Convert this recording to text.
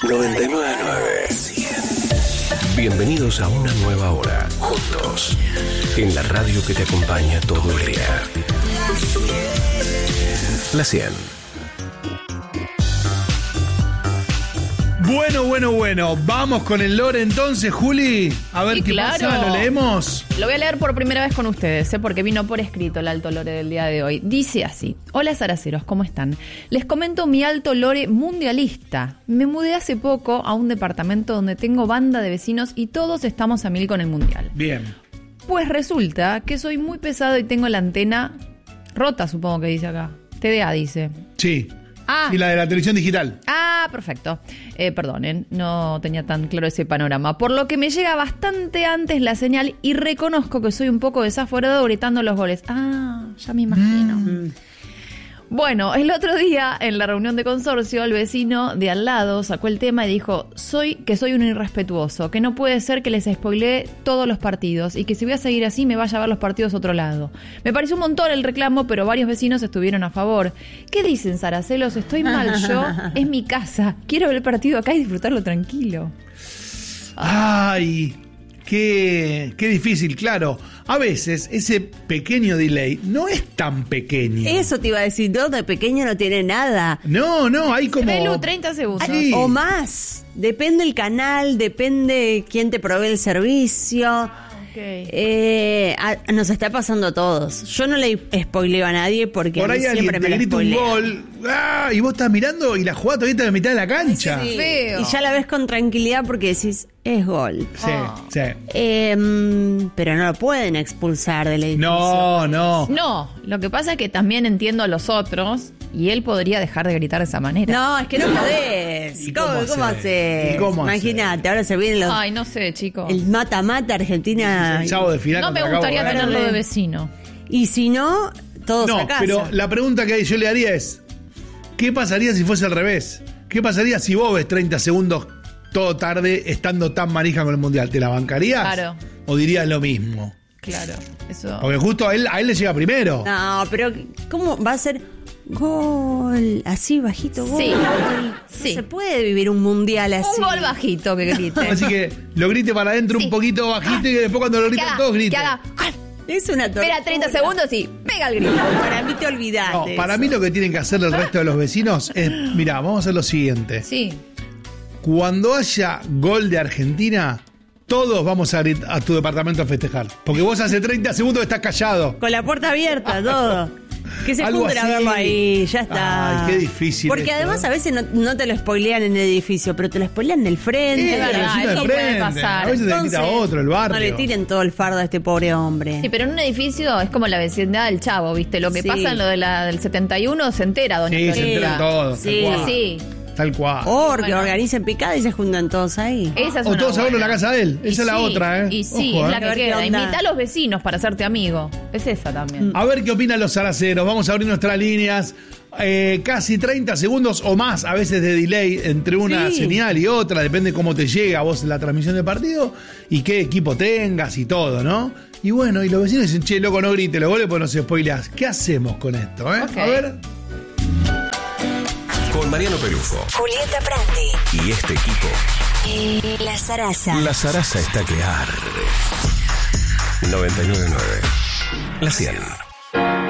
99.9. Bienvenidos a una nueva hora, juntos, en la radio que te acompaña todo el día. La 100. Bueno. Vamos con el lore entonces, Juli. A ver qué pasa, ¿lo leemos? Lo voy a leer por primera vez con ustedes, porque vino por escrito el alto lore del día de hoy. Dice así: hola zaraceros, ¿cómo están? Les comento mi alto lore mundialista. Me mudé hace poco a un departamento donde tengo banda de vecinos y todos estamos a mil con el mundial. Bien. Pues resulta que soy muy pesado y tengo la antena rota, supongo que dice acá. TDA dice. Sí. Ah. Y la de la televisión digital. Ah, perfecto. Perdonen, no tenía tan claro ese panorama. Por lo que me llega bastante antes la señal y reconozco que soy un poco desaforado gritando los goles. Ah, ya me imagino. Bueno, el otro día en la reunión de consorcio, el vecino de al lado sacó el tema y dijo: soy un irrespetuoso, que no puede ser que les spoilee todos los partidos y que si voy a seguir así me vaya a ver los partidos a otro lado. Me pareció un montón el reclamo, pero varios vecinos estuvieron a favor. ¿Qué dicen, Zaracelos? Estoy mal yo, es mi casa, quiero ver el partido acá y disfrutarlo tranquilo. Ay, qué difícil, claro. A veces ese pequeño delay no es tan pequeño. Eso te iba a decir, no, de pequeño no tiene nada. No, hay como... Belu, 30 segundos. Sí. O más. Depende el canal, depende quién te provee el servicio. Okay. Nos está pasando a todos. Yo no le spoileo a nadie porque por a mí ahí alguien siempre me te la grita un spoilean. gol, y vos estás mirando y la jugada todavía está en la mitad de la cancha. Sí. Feo. Y ya la ves con tranquilidad porque decís, es gol. Sí. Pero no lo pueden expulsar del edificio. No. No, lo que pasa es que también entiendo a los otros y él podría dejar de gritar de esa manera. No, es que no podés. ¿Y ¿Cómo cómo haces? ¿Y cómo Imagínate, ahora se viene Ay, no sé, chicos. el mata-mata Argentina. El sábado de final. No me contra gustaría Cabo Verde. tenerlo de vecino. Y si no, todos a No, casa. pero la pregunta que yo le haría es: ¿qué pasaría si fuese al revés? ¿Qué pasaría si vos ves 30 segundos todo tarde estando tan manija con el Mundial? ¿Te la bancarías? Claro. ¿O dirías lo mismo? Clao, eso. Porque justo a él le llega primero. No, pero ¿cómo va a ser gol? Así bajito, gol. Sí. No Sí. se puede vivir un mundial así. Un gol bajito que grite. Así que lo grite para adentro Sí. un poquito bajito y después cuando lo Que gritan haga, todos griten. que haga gol. Es una tortura. Espera 30 segundos y pega el grito. Para mí te olvidaste. No, para mí lo que tienen que hacer el resto de los vecinos es, mirá, vamos a hacer lo siguiente. Sí. Cuando haya gol de Argentina, todos vamos a tu departamento a festejar. Porque vos hace 30 segundos que estás callado. Con la puerta abierta, todo. Que se Algo junten a así. verlo ahí, ya está. Ay, qué difícil Porque esto, además ¿eh? a veces no te lo spoilean en el edificio, pero te lo spoilean en el frente. Es verdad, el vecino de eso puede frente. pasar. A veces te quita otro, el barrio. No le tiren todo el fardo a este pobre hombre. Sí, pero en un edificio es como la vecindad del Chavo, ¿viste? Lo que Sí. pasa en lo de del 71 se entera, doña Sí, se Florinda. enteran todos. Sí. Tal cual. Sí. Tal cual. Porque Bueno. organicen picada y se juntan todos ahí. Esa es O una todos a verlo en la buena. casa de él. Y Esa es la sí, otra, ¿eh? Y sí, Ojo, es la ¿eh? que A ver qué queda. onda. Invita a los vecinos para hacerte amigo. Es esa también. A ver qué opinan los zaraceros. Vamos a abrir nuestras líneas. Casi 30 segundos o más a veces de delay entre una Sí. señal y otra. Depende cómo te llega a vos la transmisión del partido y qué equipo tengas y todo, ¿no? Y bueno, y los vecinos dicen, che, loco, no grites los goles porque no se spoileas. ¿Qué hacemos con esto, eh? Ok. A ver. Con Mariano Pelufo Julieta Prandi. y este equipo, La Zaraza. la zaraza está que arde. 99.9. La 100.